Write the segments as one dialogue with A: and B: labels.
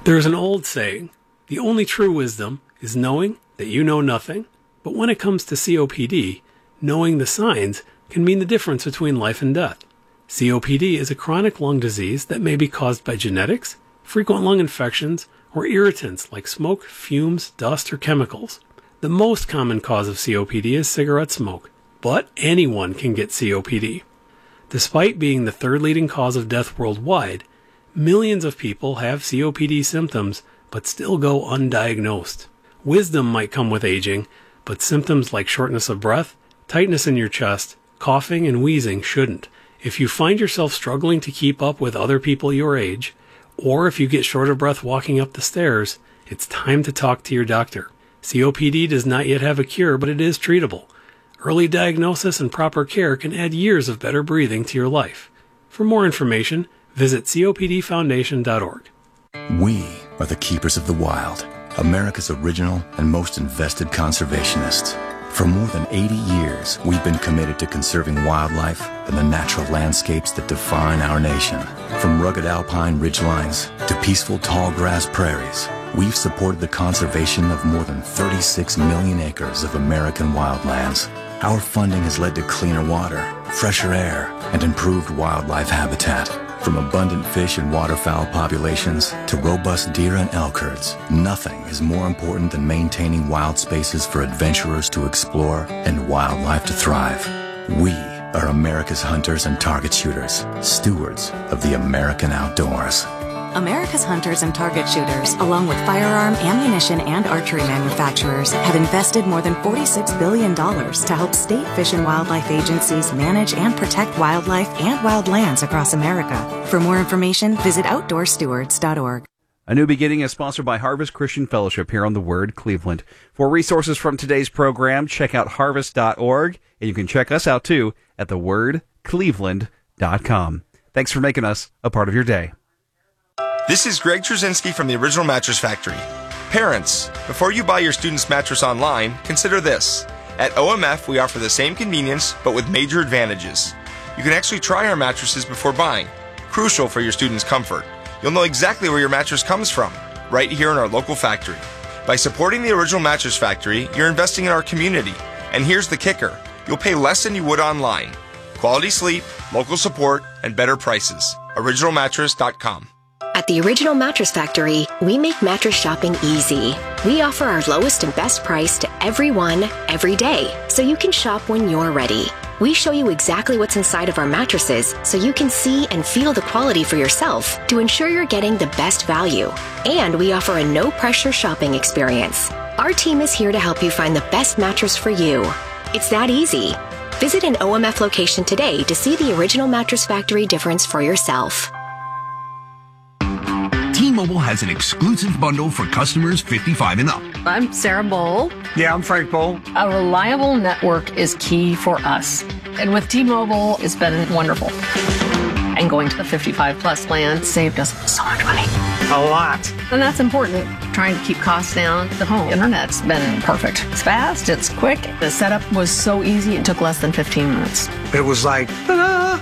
A: There is an old saying, the only true wisdom is knowing that you know nothing. But when it comes to COPD, knowing the signs can mean the difference between life and death. COPD is a chronic lung disease that may be caused by genetics, frequent lung infections, or irritants like smoke, fumes, dust, or chemicals. The most common cause of COPD is cigarette smoke, but anyone can get COPD. Despite being the third leading cause of death worldwide, millions of people have COPD symptoms but still go undiagnosed. Wisdom might come with aging, but symptoms like shortness of breath, tightness in your chest, coughing, and wheezing shouldn't. If you find yourself struggling to keep up with other people your age, or if you get short of breath walking up the stairs, it's time to talk to your doctor. COPD does not yet have a cure, but it is treatable. Early diagnosis and proper care can add years of better breathing to your life. For more information, visit copdfoundation.org.
B: We are the keepers of the wild, America's original and most invested conservationists. For more than 80 years, we've been committed to conserving wildlife and the natural landscapes that define our nation. From rugged alpine ridgelines to peaceful tall grass prairies, we've supported the conservation of more than 36 million acres of American wildlands. Our funding has led to cleaner water, fresher air, and improved wildlife habitat. From abundant fish and waterfowl populations to robust deer and elk herds, nothing is more important than maintaining wild spaces for adventurers to explore and wildlife to thrive. We are America's hunters and target shooters, stewards of the American outdoors.
C: America's hunters and target shooters, along with firearm, ammunition, and archery manufacturers, have invested more than $46 billion to help state fish and wildlife agencies manage and protect wildlife and wildlands across America. For more information, visit outdoorstewards.org.
D: A New Beginning is sponsored by Harvest Christian Fellowship here on The Word Cleveland. For resources from today's program, check out harvest.org, and you can check us out too at thewordcleveland.com. Thanks for making us a part of your day.
E: This is Greg Trzynski from the Original Mattress Factory. Parents, before you buy your student's mattress online, consider this. At OMF, we offer the same convenience, but with major advantages. You can actually try our mattresses before buying, crucial for your student's comfort. You'll know exactly where your mattress comes from, right here in our local factory. By supporting the Original Mattress Factory, you're investing in our community. And here's the kicker. You'll pay less than you would online. Quality sleep, local support, and better prices. OriginalMattress.com.
F: At the Original Mattress Factory, we make mattress shopping easy. We offer our lowest and best price to everyone, every day, so you can shop when you're ready. We show you exactly what's inside of our mattresses so you can see and feel the quality for yourself to ensure you're getting the best value. And we offer a no-pressure shopping experience. Our team is here to help you find the best mattress for you. It's that easy. Visit an OMF location today to see the Original Mattress Factory difference for yourself.
G: T-Mobile has an exclusive bundle for customers 55 and up.
H: I'm Sarah Bowl.
I: Yeah, I'm Frank Bowl.
H: A reliable network is key for us. And with T-Mobile, it's been wonderful. And going to the 55 plus plan saved us so much money.
I: A lot.
H: And that's important. Trying to keep costs down. The home internet's been perfect. It's fast, it's quick. The setup was so easy, it took less than 15 minutes.
I: It was like, ta-da!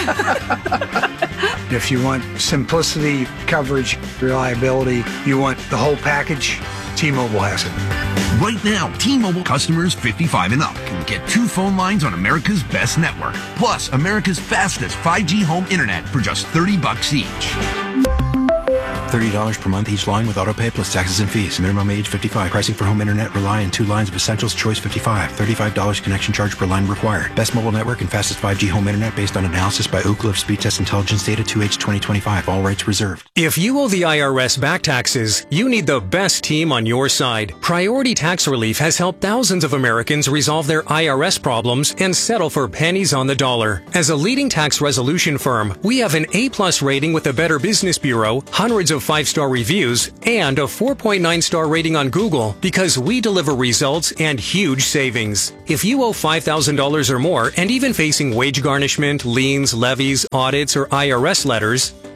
I: If you want simplicity, coverage, reliability, you want the whole package, T-Mobile has it.
G: Right now, T-Mobile customers 55 and up can get 2 phone lines on America's best network, plus America's fastest 5G home internet for just $30 each.
J: $30 per month each line with autopay plus taxes and fees. Minimum age 55. Pricing for home internet rely on 2 lines of Essentials Choice 55. $35 connection charge per line required. Best mobile network and fastest 5G home internet based on analysis by Ookla of Speed Test Intelligence data 2H 2025. All rights reserved.
K: If you owe the IRS back taxes, you need the best team on your side. Priority Tax Relief has helped thousands of Americans resolve their IRS problems and settle for pennies on the dollar. As a leading tax resolution firm, we have an A+ rating with the Better Business Bureau, hundreds of 5-star reviews, and a 4.9-star rating on Google because we deliver results and huge savings. If you owe $5,000 or more and even facing wage garnishment, liens, levies, audits, or IRS letters,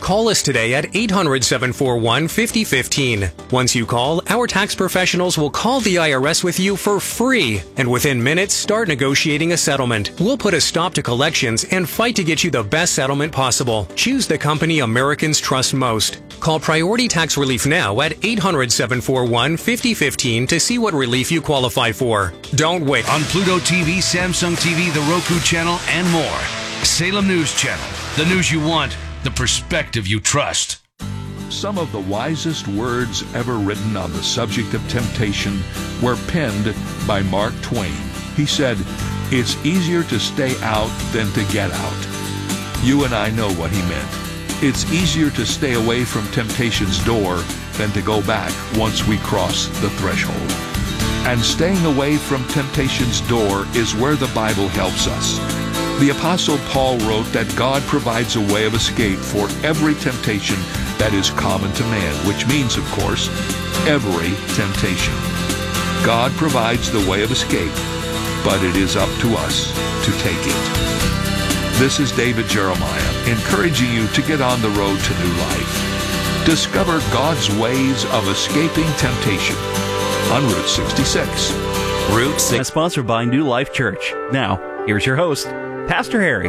K: Call us today at 800-741-5015. Once you call, our tax professionals will call the IRS with you for free, and within minutes, start negotiating a settlement. We'll put a stop to collections and fight to get you the best settlement possible. Choose the company Americans trust most. Call Priority Tax Relief now at 800-741-5015 to see what relief you qualify for. Don't wait.
G: On Pluto TV, Samsung TV, the Roku channel, and more. Salem News Channel. The news you want, the perspective you trust.
L: Some of the wisest words ever written on the subject of temptation were penned by Mark Twain. He said, "It's easier to stay out than to get out." You and I know what he meant. It's easier to stay away from temptation's door than to go back once we cross the threshold. And staying away from temptation's door is where the Bible helps us. The Apostle Paul wrote that God provides a way of escape for every temptation that is common to man, which means, of course, every temptation. God provides the way of escape, but it is up to us to take it. This is David Jeremiah, encouraging you to get on the road to new life. Discover God's ways of escaping temptation on Route 66.
D: Route 6. Sponsored by New Life Church. Now, here's your host, Pastor Harry.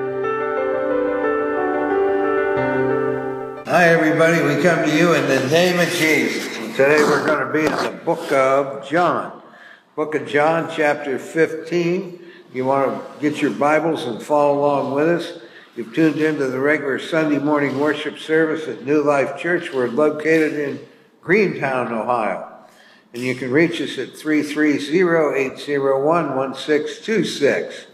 M: Hi, everybody. We come to you in the name of Jesus. And today we're going to be in the book of John. Book of John, chapter 15. You want to get your Bibles and follow along with us. You've tuned into the regular Sunday morning worship service at New Life Church. We're located in Greentown, Ohio. And you can reach us at 330-801-1626.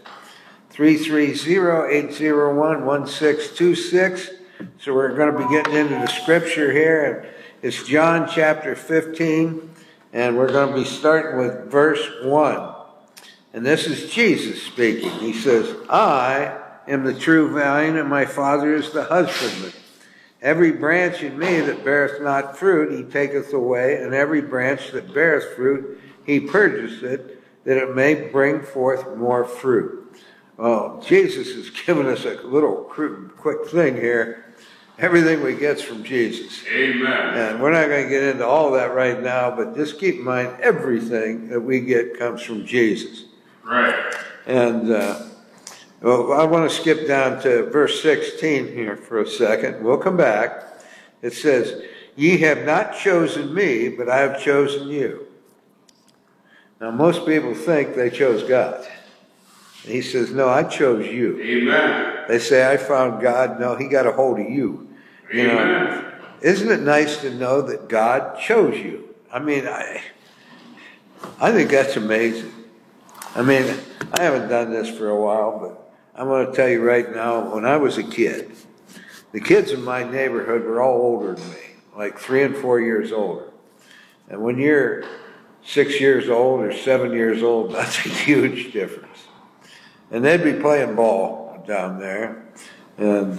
M: 330-801-1626. So we're going to be getting into the scripture here. And it's John chapter 15, and we're going to be starting with verse 1. And this is Jesus speaking. He says, "I am the true vine, and my Father is the husbandman. Every branch in me that beareth not fruit, he taketh away, and every branch that beareth fruit, he purgeth it, that it may bring forth more fruit." Oh, Jesus has given us a little quick thing here. Everything we get's from Jesus. Amen. And we're not going to get into all that right now, but just keep in mind everything that we get comes from Jesus. Right. And I want to skip down to verse 16 here for a second. We'll come back. It says, "Ye have not chosen me, but I have chosen you." Now, most people think they chose God. And he says, "No, I chose you." Amen. They say, "I found God." No, he got a hold of you. You know, isn't it nice to know that God chose you? I mean, I think that's amazing. I mean, I haven't done this for a while, but I'm going to tell you right now, when I was a kid, the kids in my neighborhood were all older than me, like 3 and 4 years older. And when you're 6 years old or 7 years old, that's a huge difference. And they'd be playing ball down there, and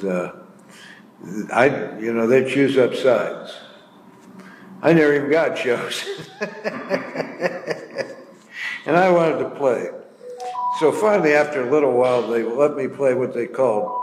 M: they'd choose up sides. I never even got chosen. And I wanted to play. So finally, after a little while, they let me play what they called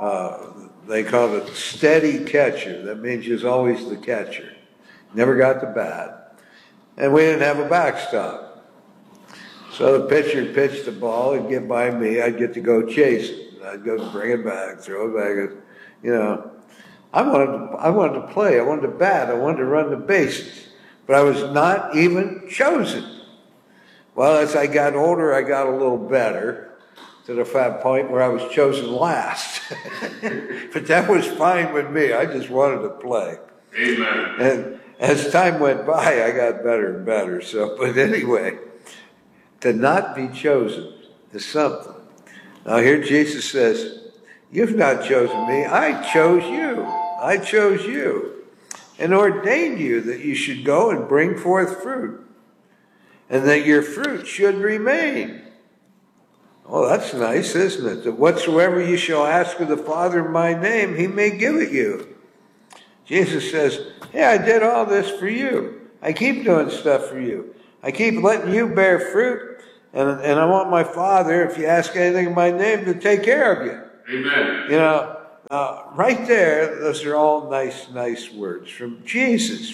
M: it steady catcher. That means you was always the catcher. Never got the bat. And we didn't have a backstop. So the pitcher would pitch the ball, he'd get by me, I'd get to go chase it. I'd go bring it back, throw it back. You know, I wanted to play, I wanted to bat, I wanted to run the bases. But I was not even chosen. Well, as I got older, I got a little better to the fat point where I was chosen last. But that was fine with me. I just wanted to play. Amen. And as time went by, I got better and better. But anyway, to not be chosen is something. Now here Jesus says, "You've not chosen me. I chose you. I chose you and ordained you that you should go and bring forth fruit, and that your fruit should remain." Oh, that's nice, isn't it? That whatsoever you shall ask of the Father in my name, he may give it you. Jesus says, hey, I did all this for you. I keep doing stuff for you. I keep letting you bear fruit, and I want my Father, if you ask anything in my name, to take care of you. Amen. You know, Right there, those are all nice words from Jesus,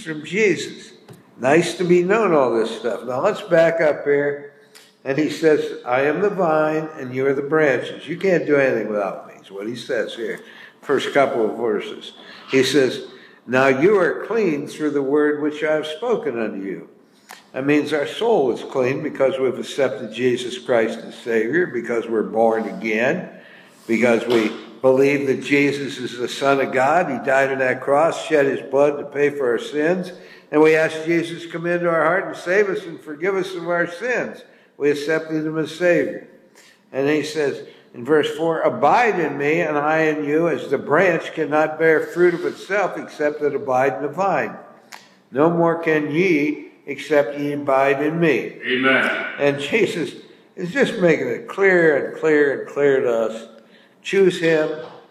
M: Nice to be known, all this stuff. Now let's back up here. And he says, I am the vine and you are the branches. You can't do anything without me, is what he says here. First couple of verses. He says, now you are clean through the word which I have spoken unto you. That means our soul is clean because we've accepted Jesus Christ as Savior, because we're born again, because we believe that Jesus is the Son of God. He died on that cross, shed his blood to pay for our sins. And we ask Jesus to come into our heart and save us and forgive us of our sins. We accepted him as Savior. And he says in verse 4, abide in me and I in you, as the branch cannot bear fruit of itself except it abide in the vine. No more can ye except ye abide in me.
L: Amen.
M: And Jesus is just making it clear and clear and clear to us. Choose him.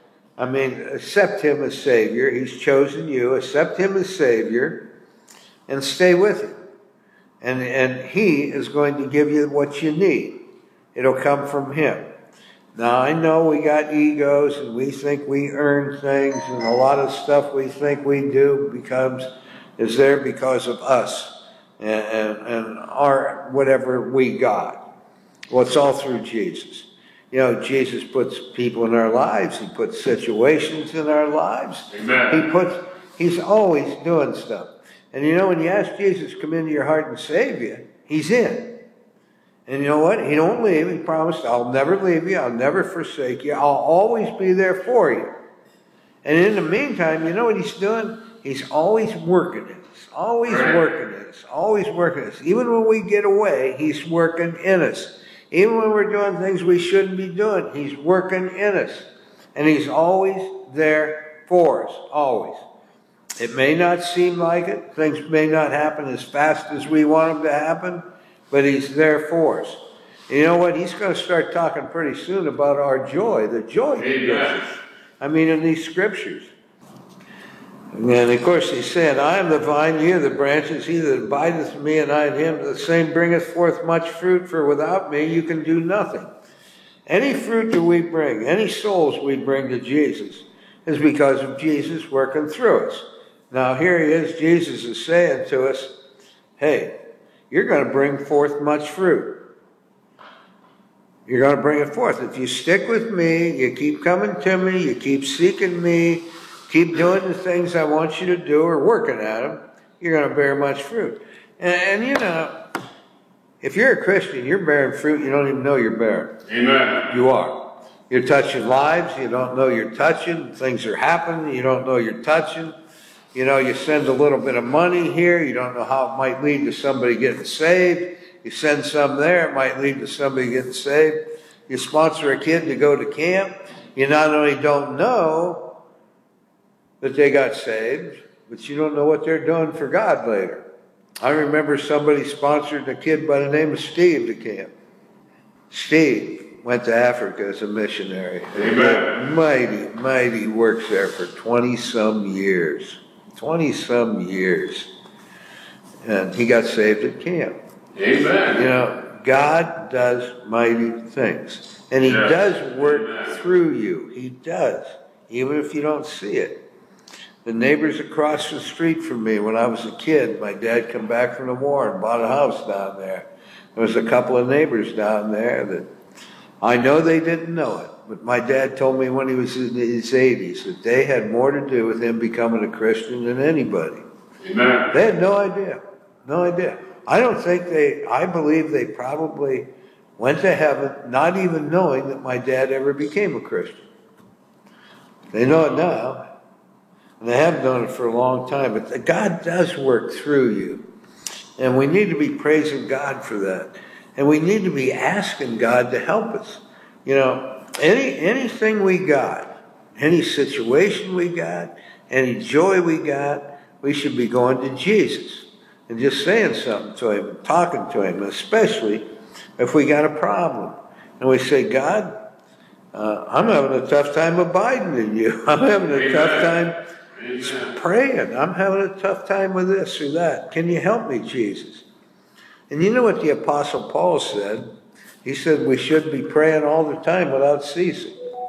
M: Accept him as Savior. He's chosen you. Accept him as Savior and stay with him. And he is going to give you what you need. It'll come from him. Now, I know we got egos and we think we earn things, and a lot of stuff we think we do is there because of us and our whatever we got. Well, it's all through Jesus. You know, Jesus puts people in our lives. He puts situations in our lives.
L: Amen.
M: He's always doing stuff. And you know, when you ask Jesus to come into your heart and save you, he's in. And you know what? He don't leave. He promised, I'll never leave you. I'll never forsake you. I'll always be there for you. And in the meantime, you know what he's doing? He's always working it. Always working us. Always working us. Even when we get away, he's working in us. Even when we're doing things we shouldn't be doing, he's working in us. And he's always there for us. Always. It may not seem like it. Things may not happen as fast as we want them to happen, but he's there for us. And you know what? He's going to start talking pretty soon about our joy, the joy he gives us. In these scriptures. And of course he's saying, I am the vine, ye are the branches. He that abideth in me and I in him, the same bringeth forth much fruit, for without me you can do nothing. Any fruit that we bring, any souls we bring to Jesus, is because of Jesus working through us. Now here he is, Jesus is saying to us, hey, you're going to bring forth much fruit. You're going to bring it forth. If you stick with me, you keep coming to me, you keep seeking me, keep doing the things I want you to do or working at them, you're going to bear much fruit. And you know, if you're a Christian, you're bearing fruit you don't even know you're bearing.
L: Amen.
M: You are. You're touching lives you don't know you're touching. Things are happening you don't know you're touching. You know, you send a little bit of money here, you don't know how it might lead to somebody getting saved. You send some there, it might lead to somebody getting saved. You sponsor a kid to go to camp, you not only don't know that they got saved, but you don't know what they're doing for God later. I remember somebody sponsored a kid by the name of Steve to camp. Steve went to Africa as a missionary.
L: Amen.
M: Mighty works there for 20-some years. 20-some years. And he got saved at camp.
L: Amen.
M: You know, God does mighty things. And he does work through you. He does. Even if you don't see it. The neighbors across the street from me, when I was a kid, my dad come back from the war and bought a house down there. There was a couple of neighbors down there that I know they didn't know it. But my dad told me when he was in his 80s that they had more to do with him becoming a Christian than anybody.
L: Amen.
M: They had no idea. No idea. I believe they probably went to heaven not even knowing that my dad ever became a Christian. They know it now. And they have known it for a long time. But God does work through you. And we need to be praising God for that. And we need to be asking God to help us. You know, anything we got, any situation we got, any joy we got, we should be going to Jesus and just saying something to him, talking to him, especially if we got a problem. And we say, God, I'm having a tough time abiding in you. I'm having a tough time praying. I'm having a tough time with this or that. Can you help me, Jesus? And you know what the Apostle Paul said? He said we should be praying all the time without ceasing.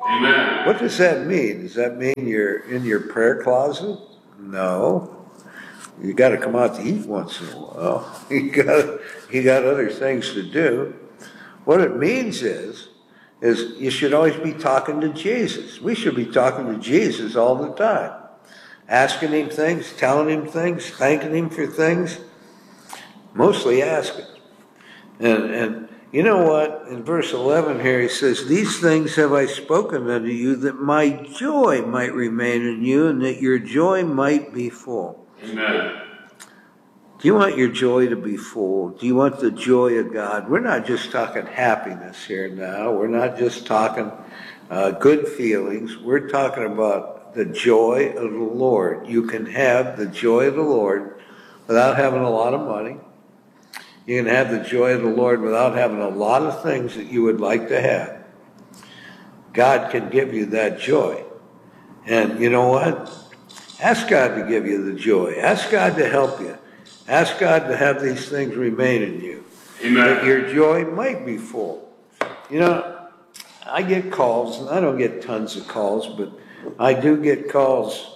M: Amen. What does that mean? Does that mean you're in your prayer closet? No. You got to come out to eat once in a while. You got other things to do. What it means is you should always be talking to Jesus. We should be talking to Jesus all the time. Asking him things, telling him things, thanking him for things. Mostly asking. And you know what? In verse 11 here, he says, "These things have I spoken unto you, that my joy might remain in you, and that your joy might be full." Amen. Do you want your joy to be full? Do you want the joy of God? We're not just talking happiness here now. We're not just talking good feelings. We're talking about the joy of the Lord. You can have the joy of the Lord without having a lot of money. You can have the joy of the Lord without having a lot of things that you would like to have. God can give you that joy. And you know what? Ask God to give you the joy. Ask God to help you. Ask God to have these things remain in you. Amen. That your joy might be full. You know, I get calls, and I don't get tons of calls, but I do get calls.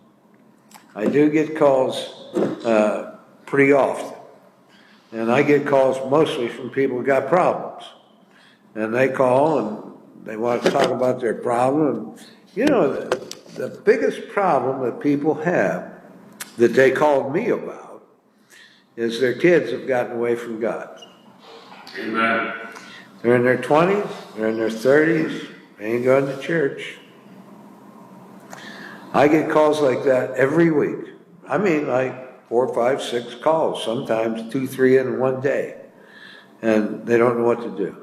M: Pretty often. And I get calls mostly from people who got problems. And they call and they want to talk about their problem. And, you know, the biggest problem that people have that they called me about is their kids have gotten away from God. Amen. They're in their 20s, they're in their 30s, they ain't going to church. I get calls like that every week. I mean, like 4, 5, 6 calls, sometimes 2, 3 in one day. And they don't know what to do.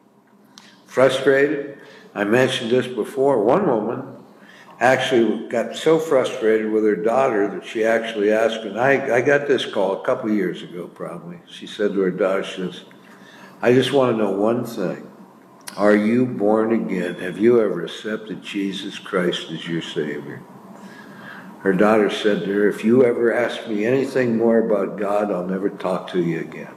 M: Frustrated. I mentioned this before. One woman actually got so frustrated with her daughter that she actually asked, and I got this call a couple years ago probably. She said to her daughter, she says, "I just want to know one thing. Are you born again? Have you ever accepted Jesus Christ as your Savior?" Her daughter said to her, "If you ever ask me anything more about God, I'll never talk to you again."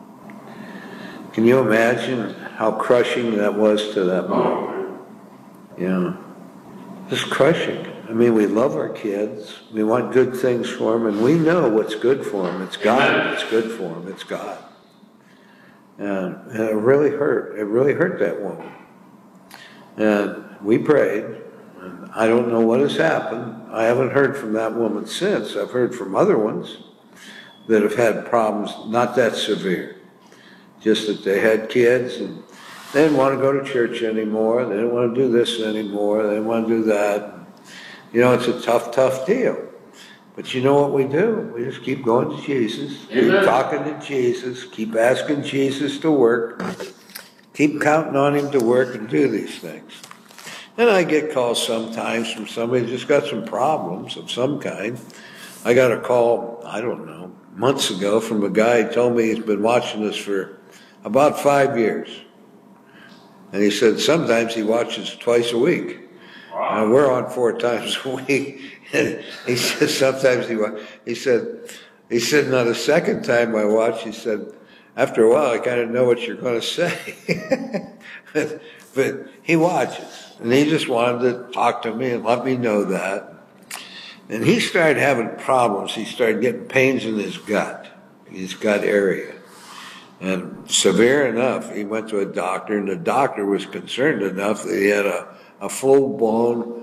M: Can you imagine how crushing that was to that mom? Yeah. Just crushing. I mean, we love our kids. We want good things for them, and we know what's good for them. It's God. It's good for them. It's God. And it really hurt. It really hurt that woman. And we prayed. And I don't know what has happened. I haven't heard from that woman since. I've heard from other ones that have had problems, not that severe. Just that they had kids and they didn't want to go to church anymore. They didn't want to do this anymore. They didn't want to do that. You know, it's a tough, tough deal. But you know what we do? We just keep going to Jesus. Amen. Keep talking to Jesus. Keep asking Jesus to work. Keep counting on him to work and do these things. And I get calls sometimes from somebody who's just got some problems of some kind. I got a call, I don't know, months ago from a guy who told me he's been watching this for about 5 years. And he said sometimes he watches twice a week. Wow. We're on 4 times a week. And he said sometimes he said now the second time I watch, he said, after a while I kind of know what you're going to say. but he watches. And he just wanted to talk to me and let me know that. And he started having problems. He started getting pains in his gut area. And severe enough, he went to a doctor, and the doctor was concerned enough that he had a full-blown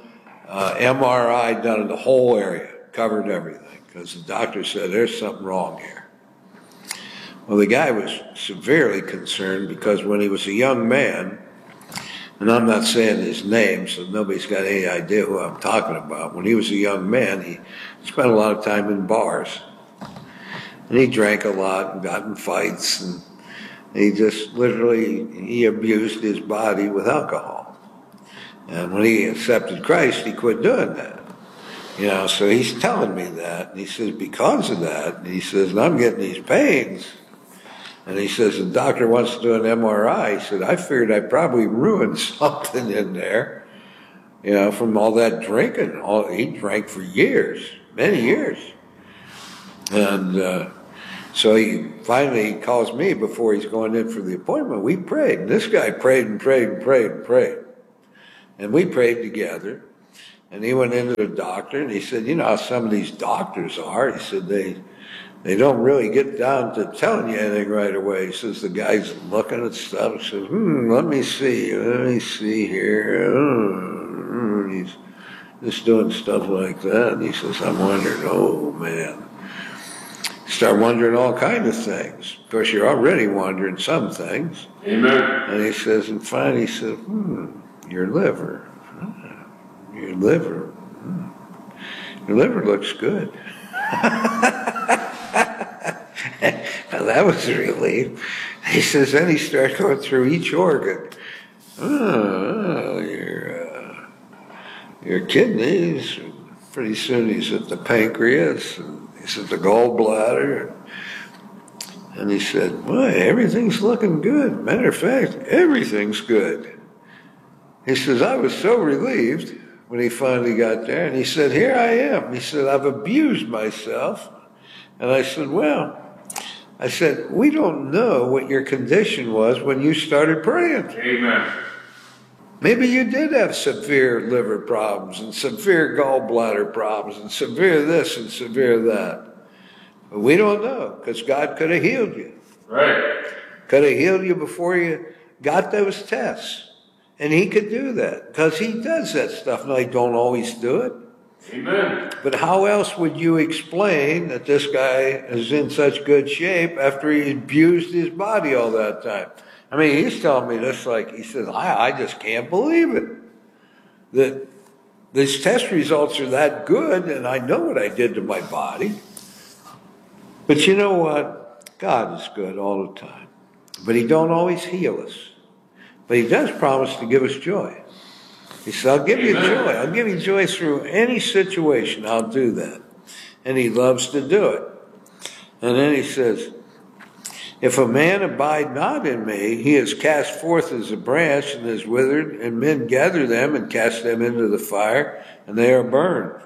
M: MRI done in the whole area, covered everything, because the doctor said, there's something wrong here. Well, the guy was severely concerned because when he was a young man, and I'm not saying his name, so nobody's got any idea who I'm talking about. When he was a young man, he spent a lot of time in bars. And he drank a lot and got in fights. And he just he abused his body with alcohol. And when he accepted Christ, he quit doing that. You know, so he's telling me that. And he says, because of that, and he says, and I'm getting these pains. And he says, the doctor wants to do an MRI. He said, I figured I probably ruined something in there, you know, from all that drinking. He drank for years, many years. And so he finally calls me before he's going in for the appointment. We prayed. And this guy prayed and prayed and prayed and prayed. And we prayed together. And he went into the doctor, and he said, you know how some of these doctors are. He said, they don't really get down to telling you anything right away. He says, the guy's looking at stuff, says, let me see here. He's just doing stuff like that. And he says, I'm wondering, oh, man. Start wondering all kinds of things. Of course, you're already wondering some things.
L: Amen.
M: And he says, and finally he said, your liver. Your liver. Your liver looks good. Well, that was a relief. He says, then he started going through each organ. Your kidneys. Pretty soon he's at the pancreas. And he's at the gallbladder. And he said, boy, everything's looking good. Matter of fact, everything's good. He says, I was so relieved when he finally got there. And he said, here I am. He said, I've abused myself. And I said, we don't know what your condition was when you started praying.
L: Amen.
M: Maybe you did have severe liver problems and severe gallbladder problems and severe this and severe that. But we don't know, because God could have healed you.
L: Right.
M: Could have healed you before you got those tests. And he could do that, because he does that stuff. Now, he don't always do it.
L: Amen.
M: But how else would you explain that this guy is in such good shape after he abused his body all that time? I mean, he's telling me this like, he says, I just can't believe it. That these test results are that good, and I know what I did to my body. But you know what? God is good all the time. But he don't always heal us. But he does promise to give us joy. He said, I'll give you joy. I'll give you joy through any situation. I'll do that. And he loves to do it. And then he says, if a man abide not in me, he is cast forth as a branch and is withered, and men gather them and cast them into the fire, and they are burned.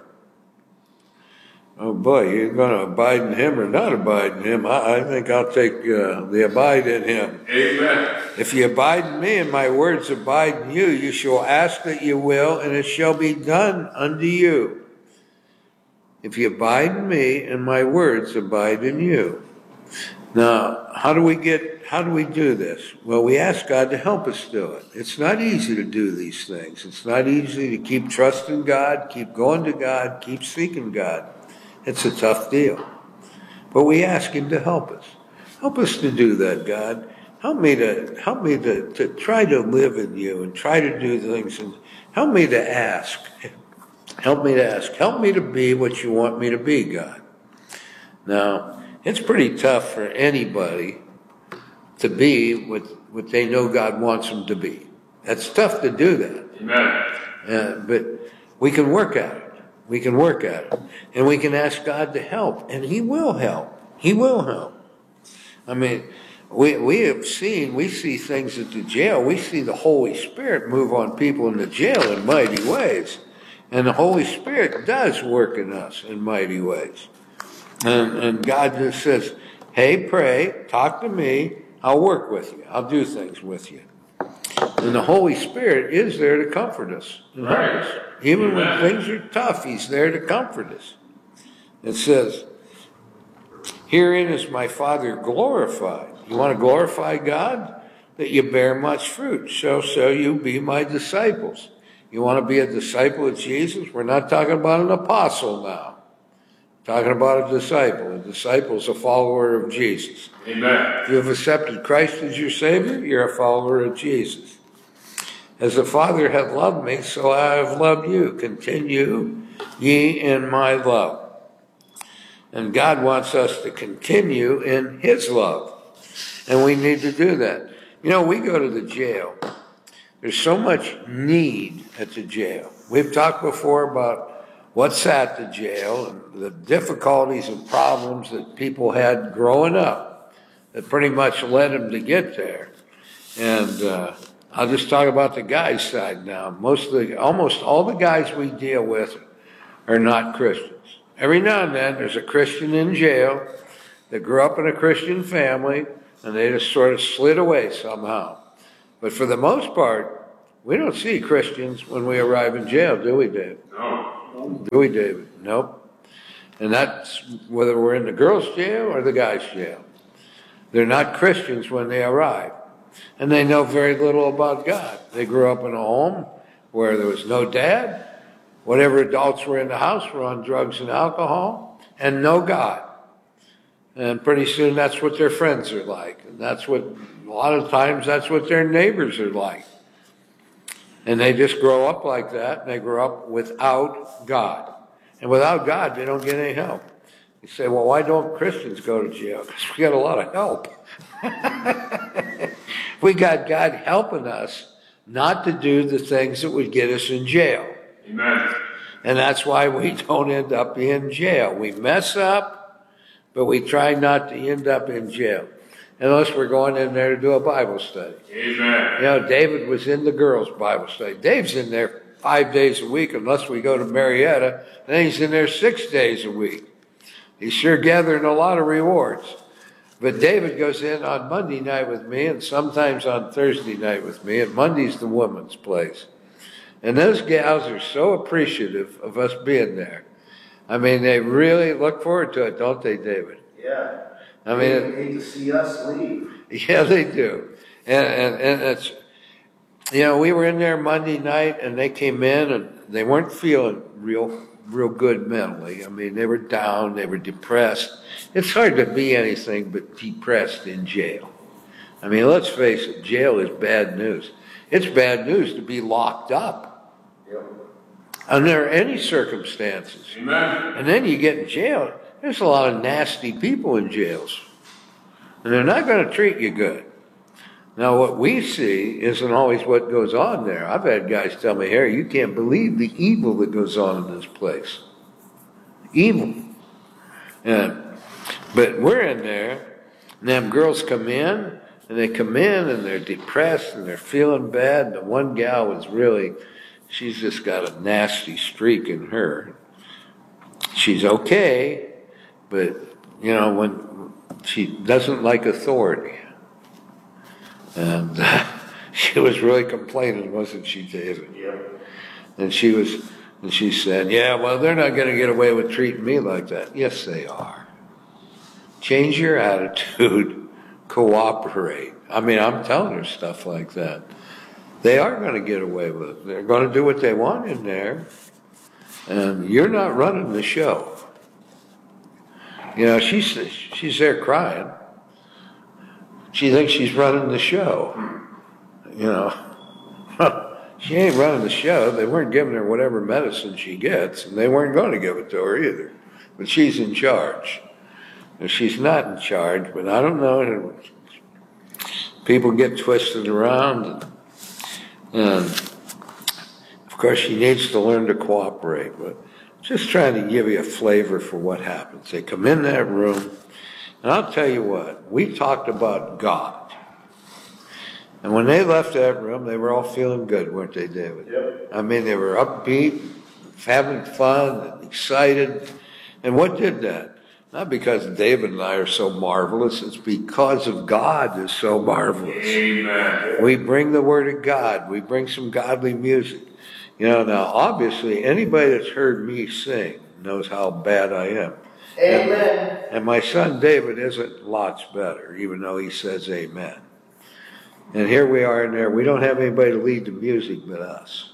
M: Oh boy, you're going to abide in him or not abide in him? I think I'll take the abide in him.
L: Amen.
M: If you abide in me and my words abide in you, you shall ask that you will, and it shall be done unto you. If you abide in me and my words abide in you. Now, how do we do this? Well, we ask God to help us do it. It's not easy to do these things. It's not easy to keep trusting God, keep going to God, keep seeking God. It's a tough deal. But we ask him to help us. Help us to do that, God. Help me to try to live in you and try to do things, and help me to ask. Help me to ask. Help me to be what you want me to be, God. Now, it's pretty tough for anybody to be what they know God wants them to be. That's tough to do that.
L: Amen.
M: But we can work at it. We can work at it. And we can ask God to help. And he will help. He will help. I mean, we see things at the jail. We see the Holy Spirit move on people in the jail in mighty ways. And the Holy Spirit does work in us in mighty ways. And God just says, hey, pray, talk to me, I'll work with you, I'll do things with you. And the Holy Spirit is there to comfort us and help us. Even when things are tough, he's there to comfort us. It says, herein is my Father glorified. You want to glorify God? That you bear much fruit, so you be my disciples. You want to be a disciple of Jesus? We're not talking about an apostle now. Talking about a disciple. A disciple is a follower of Jesus.
L: Amen.
M: If you have accepted Christ as your Savior, you're a follower of Jesus. As the Father hath loved me, so I have loved you. Continue ye in my love. And God wants us to continue in his love. And we need to do that. You know, we go to the jail. There's so much need at the jail. We've talked before about what's at the jail and the difficulties and problems that people had growing up that pretty much led them to get there. And I'll just talk about the guys' side now. Almost all the guys we deal with are not Christians. Every now and then there's a Christian in jail that grew up in a Christian family and they just sort of slid away somehow. But for the most part, We don't see Christians when we arrive in jail, do we, David?
N: No.
M: Do we, David? Nope. And that's whether we're in the girls' jail or the guys' jail. They're not Christians when they arrive. And they know very little about God. They grew up in a home where there was no dad. Whatever adults were in the house were on drugs and alcohol, and no God. And pretty soon that's what their friends are like. And that's what, a lot of times, that's what their neighbors are like. And they just grow up like that, and they grow up without God. And without God, they don't get any help. You say, well, why don't Christians go to jail? Because we got a lot of help. We got God helping us not to do the things that would get us in jail.
N: Amen.
M: And that's why we don't end up in jail. We mess up, but we try not to end up in jail. Unless we're going in there to do a Bible study.
N: Amen.
M: You know, David was in the girls' Bible study. Dave's in there 5 days a week, unless we go to Marietta. Then he's in there 6 days a week. He's sure gathering a lot of rewards. But David goes in on Monday night with me, and sometimes on Thursday night with me, and Monday's the women's place. And those gals are so appreciative of us being there. I mean, they really look forward to it, don't they, David?
O: Yeah.
M: I mean,
O: they hate to see us leave.
M: Yeah, they do. And it's, you know, we were in there Monday night, and they came in, and they weren't feeling real good mentally. I mean, they were down, they were depressed. It's hard to be anything but depressed in jail. I mean, let's face it, jail is bad news. It's bad news to be locked up under any circumstances.
N: Amen.
M: And then you get in jail. There's a lot of nasty people in jails. And they're not going to treat you good. Now, what we see isn't always what goes on there. I've had guys tell me, Harry, you can't believe the evil that goes on in this place. Evil. But we're in there, and them girls come in, and they come in, and they're depressed, and they're feeling bad. And the one gal was really, she's just got a nasty streak in her. She's okay, but, you know, when she doesn't like authority. And she was really complaining, wasn't she, David?
O: Yeah.
M: And she said, yeah, well, they're not going to get away with treating me like that. Yes, they are. Change your attitude. Cooperate. I mean, I'm telling her stuff like that. They are going to get away with it. They're going to do what they want in there. And you're not running the show. You know, she's there crying. She thinks she's running the show. You know, she ain't running the show. They weren't giving her whatever medicine she gets, and they weren't going to give it to her either. But she's in charge. And she's not in charge, but I don't know. People get twisted around. And of course, she needs to learn to cooperate. But just trying to give you a flavor for what happens. They come in that room. And I'll tell you what, we talked about God. And when they left that room, they were all feeling good, weren't they, David?
O: Yep.
M: I mean, they were upbeat, having fun, and excited. And what did that? Not because David and I are so marvelous, it's because of God is so marvelous.
N: Amen.
M: We bring the Word of God. We bring some godly music. You know, now, obviously, anybody that's heard me sing knows how bad I am.
O: Amen.
M: And my son David isn't lots better, even though he says amen. And here we are in there. We don't have anybody to lead the music but us.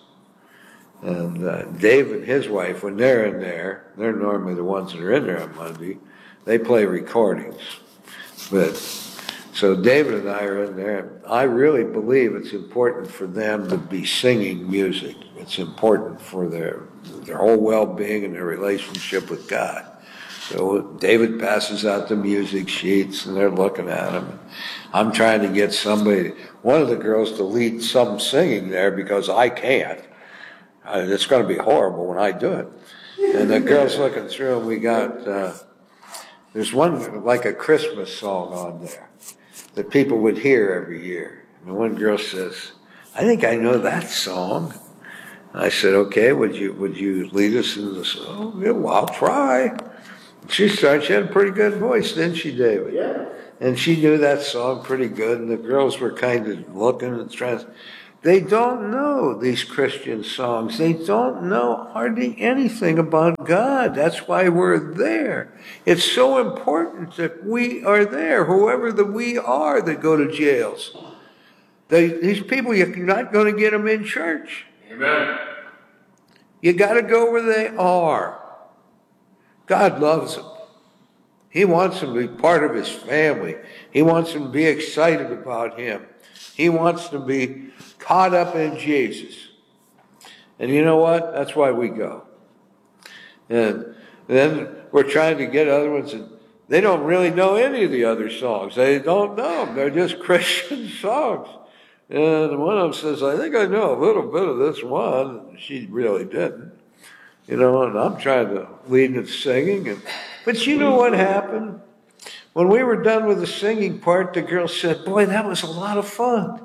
M: And Dave and his wife, when they're in there, they're normally the ones that are in there on Monday. They play recordings. But so David and I are in there. I really believe it's important for them to be singing music. It's important for their whole well-being and their relationship with God. So David passes out the music sheets, and they're looking at him. I'm trying to get one of the girls to lead some singing there because I can't. It's going to be horrible when I do it. And the girl's looking through, and we got, there's one like a Christmas song on there that people would hear every year. And one girl says, I think I know that song. And I said, okay, would you lead us in the song? Yeah, well, I'll try. She had a pretty good voice, didn't she, David?
O: Yeah.
M: And she knew that song pretty good, and the girls were kind of looking and trying. They don't know these Christian songs. They don't know hardly anything about God. That's why we're there. It's so important that we are there, whoever the we are that go to jails. These people, you're not going to get them in church.
N: Amen.
M: You got to go where they are. God loves them. He wants them to be part of his family. He wants them to be excited about him. He wants them to be caught up in Jesus. And you know what? That's why we go. And then we're trying to get other ones, and they don't really know any of the other songs. They don't know them. They're just Christian songs. And one of them says, I think I know a little bit of this one. And she really didn't. You know, and I'm trying to lead in singing. But you know what happened? When we were done with the singing part, the girl said, boy, that was a lot of fun.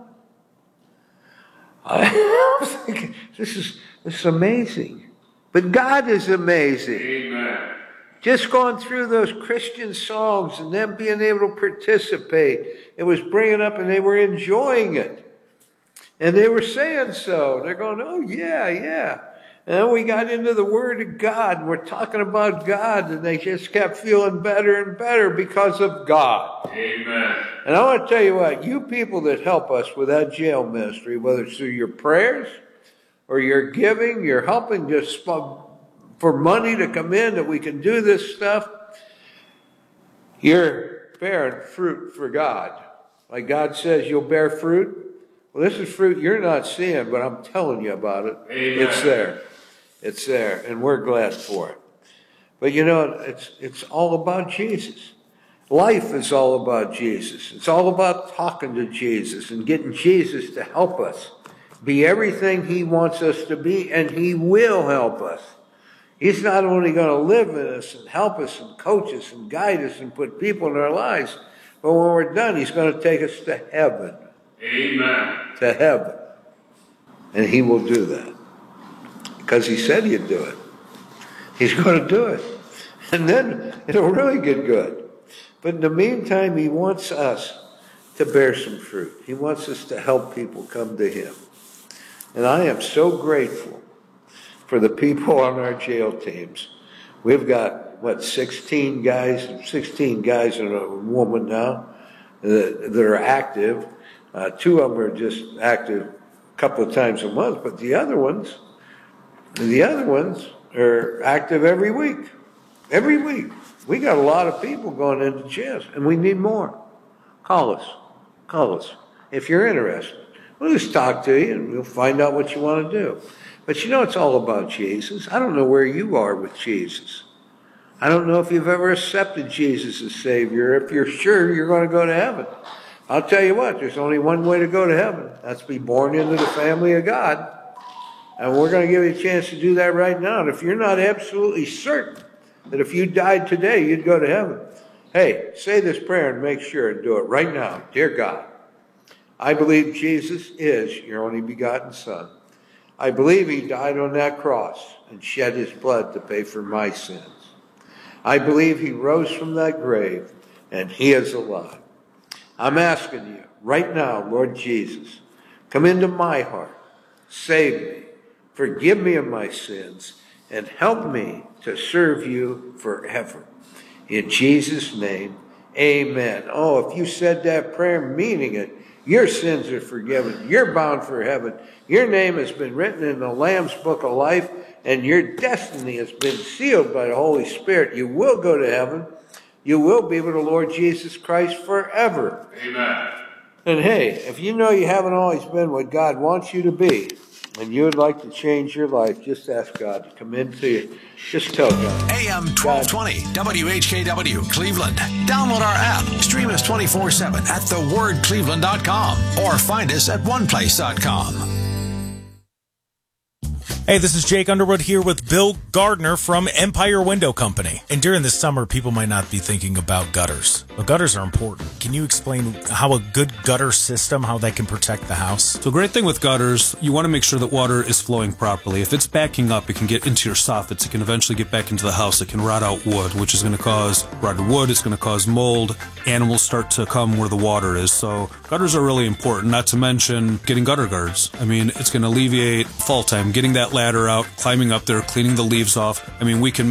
M: I was thinking, this is amazing. But God is amazing.
N: Amen.
M: Just going through those Christian songs and them being able to participate, it was bringing up, and they were enjoying it. And they were saying so. They're going, oh, yeah, yeah. And then we got into the Word of God, and we're talking about God, and they just kept feeling better and better because of God.
N: Amen.
M: And I want to tell you what, you people that help us with that jail ministry, whether it's through your prayers or your giving, you're helping just for money to come in that we can do this stuff, you're bearing fruit for God. Like God says, you'll bear fruit. Well, this is fruit you're not seeing, but I'm telling you about it.
N: Amen.
M: It's there. It's there, and we're glad for it. But you know, it's all about Jesus. Life is all about Jesus. It's all about talking to Jesus and getting Jesus to help us be everything he wants us to be, and he will help us. He's not only going to live in us and help us and coach us and guide us and put people in our lives, but when we're done, he's going to take us to heaven.
N: Amen.
M: To heaven. And he will do that. Because he said he'd do it. He's going to do it. And then it'll really get good. But in the meantime, he wants us to bear some fruit. He wants us to help people come to him. And I am so grateful for the people on our jail teams. We've got, 16 guys and a woman now that are active. 2 of them are just active a couple of times a month, but the other ones are active every week. Every week. We got a lot of people going into jails, and we need more. Call us. If you're interested, we'll just talk to you, and we'll find out what you want to do. But you know, it's all about Jesus. I don't know where you are with Jesus. I don't know if you've ever accepted Jesus as Savior. If you're sure you're going to go to heaven, I'll tell you what, there's only one way to go to heaven. That's be born into the family of God. And we're going to give you a chance to do that right now. And if you're not absolutely certain that if you died today, you'd go to heaven, hey, say this prayer and make sure and do it right now. Dear God, I believe Jesus is your only begotten Son. I believe he died on that cross and shed his blood to pay for my sins. I believe he rose from that grave and he is alive. I'm asking you right now, Lord Jesus, come into my heart, save me, forgive me of my sins, and help me to serve you forever. In Jesus' name, amen. Oh, if you said that prayer meaning it, your sins are forgiven. You're bound for heaven. Your name has been written in the Lamb's Book of Life, and your destiny has been sealed by the Holy Spirit. You will go to heaven. You will be with the Lord Jesus Christ forever.
N: Amen.
M: And hey, if you know you haven't always been what God wants you to be, and you would like to change your life, just ask God to come into you. Just tell God.
P: AM 1220, WHKW, Cleveland. Download our app. Stream us 24/7 at thewordcleveland.com or find us at oneplace.com.
Q: Hey, this is Jake Underwood here with Bill Gardner from Empire Window Company. And during the summer, people might not be thinking about gutters, but gutters are important. Can you explain how a good gutter system, how that can protect the house?
R: So, great thing with gutters, you want to make sure that water is flowing properly. If it's backing up, it can get into your soffits. It can eventually get back into the house. It can rot out wood, which is going to cause rotted wood. It's going to cause mold. Animals start to come where the water is. So, gutters are really important, not to mention getting gutter guards. I mean, it's going to alleviate fall time, getting that ladder out, climbing up there, cleaning the leaves off. I mean, we can